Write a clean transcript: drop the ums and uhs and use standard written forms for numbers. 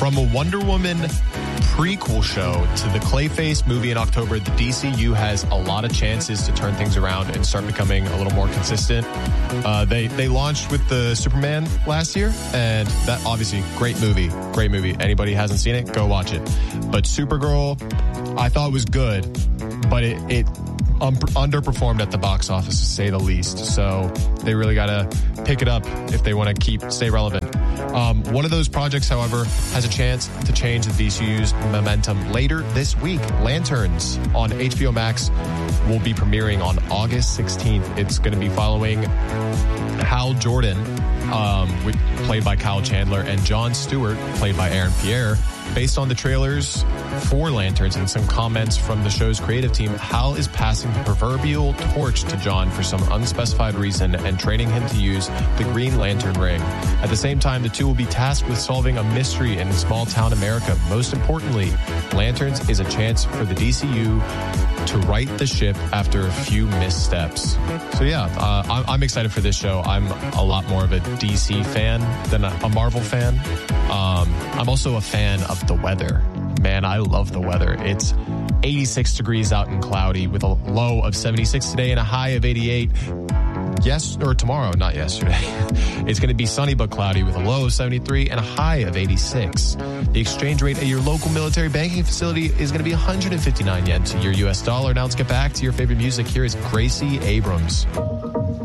From a Wonder Woman prequel show to the Clayface movie in October, the DCU has a lot of chances to turn things around and start becoming a little more consistent. They launched with the Superman last year, and that obviously great movie. Anybody hasn't seen it, go watch it. But Supergirl, I thought was good, but it underperformed at the box office, to say the least. So they really got to pick it up if they want to stay relevant. One of those projects, however, has a chance to change the DCU's momentum later this week. Lanterns on HBO Max will be premiering on August 16th. It's going to be following Hal Jordan, played by Kyle Chandler, and Jon Stewart, played by Aaron Pierre. Based on the trailers for Lanterns and some comments from the show's creative team, Hal is passing the proverbial torch to Jon for some unspecified reason and training him to use the Green Lantern ring. At the same time, the two will be tasked with solving a mystery in small-town America. Most importantly, Lanterns is a chance for the DCU to right the ship after a few missteps. So yeah, I'm excited for this show. I'm a lot more of a DC fan than a Marvel fan. I'm also a fan of the weather. Man, I love the weather. It's 86 degrees out and cloudy with a low of 76 today and a high of 88. Tomorrow, not yesterday. It's going to be sunny but cloudy with a low of 73 and a high of 86. The exchange rate at your local military banking facility is going to be 159 yen to your US dollar. Now let's get back to your favorite music. Here is Gracie Abrams.